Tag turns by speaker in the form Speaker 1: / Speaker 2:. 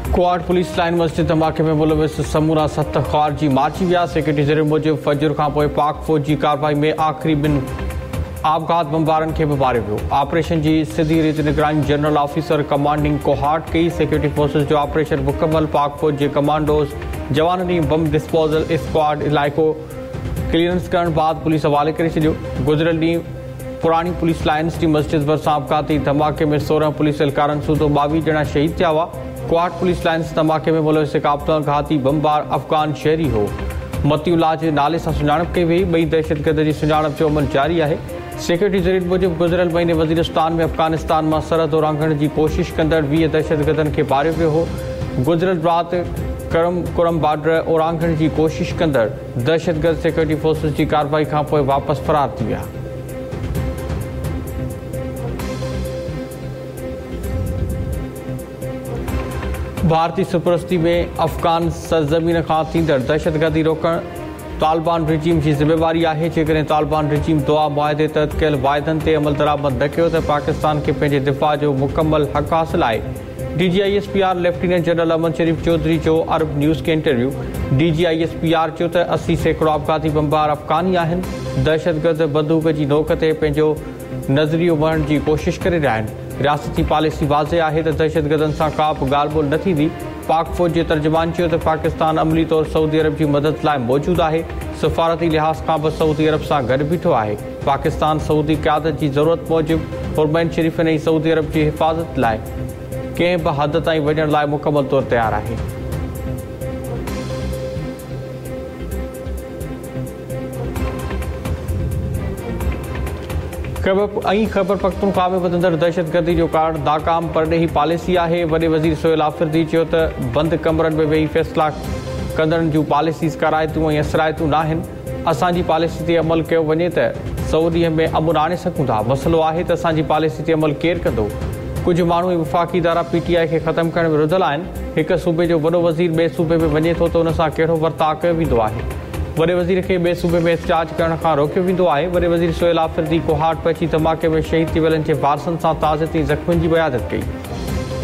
Speaker 1: Quad police line मस्जिद धमाके में मुलविस समूरा 7 ख़ारिजी मारिजी विया। सेक्रेटरी ज़रिए मूजिब फजर खां पोइ पाक फ़ौज जी कार्रवाई में आख़िरी 2 आबगाद बमबारनि खे बि मारियो वियो। ऑपरेशन जी सिधी रीति निगरानी जनरल ऑफिसर कमांडिंग कोहाट कई। सेक्रेटरी फोर्सिस जो ऑपरेशन मुकमल। पाक फ़ौज जे कमांडोज़ जवाननि बम डिस्पोजल स्क्वाड इलाइक़ो क्लीयरेंस करण बाद पुलिस हवाले करे छॾियो। गुज़िरियल ॾींहुं पुरानी पुलिस लाइन्स जी मस्जिद भरिसां आपघाती धमाके में 16 पुलिस एहलकारनि सूधो 22 ॼणा शहीद थिया हुआ। क्वाड पुलिस लाइन्स धमाके में मुलविस हिकु आत्मघाती बमबार अफ़गान शहरी हो। मतीउल्लाह जे नाले सां सुञाणप कई वई। ॿई दहशतगर्द जी सुञाणप जो अमल जारी आहे। सेक्रेटरी ज़रिए मूजिब गुज़िरियल महीने वज़ीरिस्तान में अफ़गानिस्तान मां सरहद ओरांघण जी कोशिश कंदड़ 20 दहशतगर्दनि खे मारियो वियो हो। गुज़िरियल राति करम बॉर्डर ओरांघण जी कोशिश कंदड़ दहशतगर्द सेक्रेटरी फोर्सिस जी कार्रवाई खां पोइ वापसि फरार थी विया। भारतीय सरपरस्ती में अफ़गान सरज़मीन खां थींदड़ दहशतगर्दी रोकण तालिबान रिजीम जी ज़िम्मेवारी आहे। जेकॾहिं तालिबान रिजीम दोहा मुआहिदे तहत कयल वाइदनि ते अमल दरामद न कयो त पाकिस्तान खे पंहिंजे दिफ़ा जो मुकमल हक़ हासिल आहे। DGISPR लेफ्टिनेंट जनरल अमन शरीफ चौधरी जो अरब न्यूज़ खे इंटरव्यू। DGISPR चयो त 80% आपघाती बमबार अफ़गानी आहिनि। दहशतगर्द बंदूक जी नोक ते पंहिंजो नज़रियो वहण जी कोशिश करे रहिया आहिनि। रियासती पॉलिसी वाज़े आहे त दहशतगर्दनि सां का बि ॻाल्हि ॿोल न थींदी। पाक फ़ौज जे तर्जुमान चयो त पाकिस्तान अमली तौर सऊदी अरब जी मदद लाइ मौजूदु आहे। सफ़ारती लिहाज़ खां बि सऊदी अरब सां गॾु बीठो आहे। पाकिस्तान सऊदी क़यादत जी ज़रूरत मूजिबि हुरमैन शरीफ़नि ऐं सऊदी अरब जी हिफ़ाज़त लाइ कंहिं बि हद ताईं वञण लाइ मुकमल तौर तयारु आहे। ख़ैबर पख्तूनख्वा में वधंदड़ दहशतगर्दी जो कारण नाकाम परॾेही पॉलिसी आहे। वॾे वज़ीर सोहेल आफ़रीदी चयो त बंदि कमरनि में वेही फ़ैसिला कंदड़नि जूं पॉलिसीज़ कराइतूं ऐं असराइतूं न आहिनि। असांजी पॉलिसी ते अमल कयो वञे त 100 ॾींहं में अमुन आणे सघूं था। मसइलो आहे त असांजी पॉलिसी ते अमल केरु कंदो। कुझु माण्हू ऐं वफ़ाक़ी इदारा PTI खे ख़तमु करण में रुधल आहिनि। हिकु सूबे जो वॾो वज़ीर ॿिए सूबे में वञे थो त हुन सां कहिड़ो वर्ताउ कयो वेंदो आहे। वॾे वज़ीर खे ॿिए सूबे में एहतिजाज करण खां रोकियो वेंदो आहे। वॾे वज़ीर सोहेल आफ़रीदी कोहाट पहुची धमाके में शहीद थी वियलनि जे वारसनि सां ताज़ियती ज़ख़्मियुनि जी बयादत कई।